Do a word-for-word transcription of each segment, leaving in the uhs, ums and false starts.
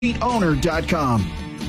owner dot com.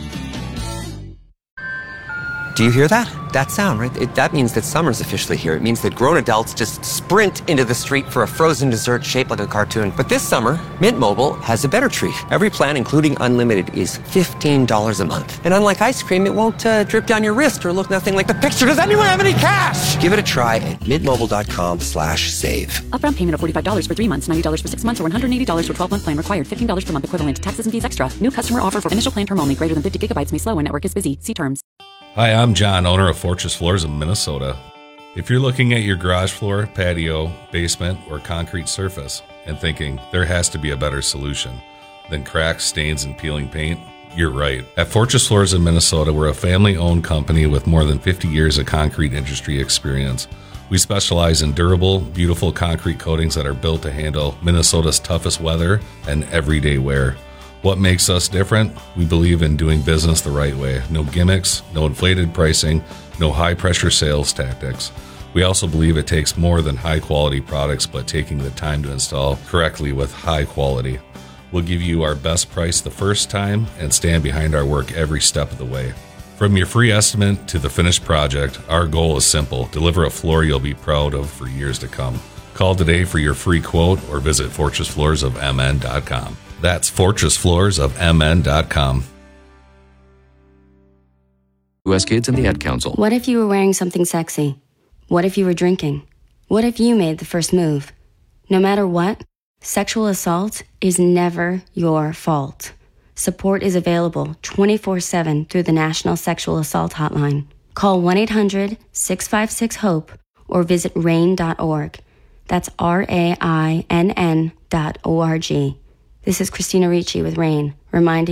Do you hear that? That sound, right? It, that means that summer's officially here. It means that grown adults just sprint into the street for a frozen dessert shaped like a cartoon. But this summer, Mint Mobile has a better treat. Every plan, including unlimited, is fifteen dollars a month. And unlike ice cream, it won't uh, drip down your wrist or look nothing like the picture. Does anyone have any cash? Give it a try at mintmobile.com slash save. Upfront payment of forty-five dollars for three months, ninety dollars for six months, or one hundred eighty dollars for twelve-month plan required. fifteen dollars per month equivalent. Taxes and fees extra. New customer offer for initial plan term only. Greater than fifty gigabytes may slow when network is busy. See terms. Hi, I'm John, owner of Fortress Floors of Minnesota. If you're looking at your garage floor, patio, basement, or concrete surface and thinking there has to be a better solution than cracks, stains, and peeling paint, you're right. At Fortress Floors of Minnesota, we're a family-owned company with more than fifty years of concrete industry experience. We specialize in durable, beautiful concrete coatings that are built to handle Minnesota's toughest weather and everyday wear. What makes us different? We believe in doing business the right way. No gimmicks, no inflated pricing, no high-pressure sales tactics. We also believe it takes more than high-quality products, but taking the time to install correctly with high quality. We'll give you our best price the first time and stand behind our work every step of the way. From your free estimate to the finished project, our goal is simple. Deliver a floor you'll be proud of for years to come. Call today for your free quote or visit fortress floors of m n dot com. That's fortress floors of m n dot com. U S Kids and the Ad Council. What if you were wearing something sexy? What if you were drinking? What if you made the first move? No matter what, sexual assault is never your fault. Support is available twenty-four seven through the National Sexual Assault Hotline. Call one eight hundred six five six HOPE or visit rain dot org. That's R A I N N dot O R G. This is Christina Ricci with RAIN, reminding